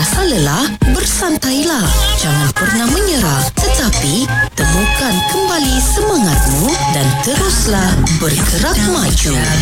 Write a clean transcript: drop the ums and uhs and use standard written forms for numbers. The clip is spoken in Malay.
rasa lelah, bersantailah. Jangan pernah menyerah, tetapi temukan kembali semangatmu dan teruslah bergerak maju.